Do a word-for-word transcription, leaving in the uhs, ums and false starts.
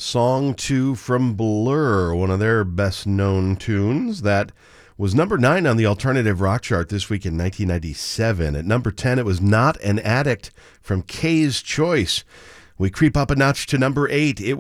Song two from Blur, one of their best-known tunes. That was number nine on the alternative rock chart this week in nineteen ninety-seven. At number ten, it was Not an Addict from Kay's Choice. We creep up a notch to number eight. It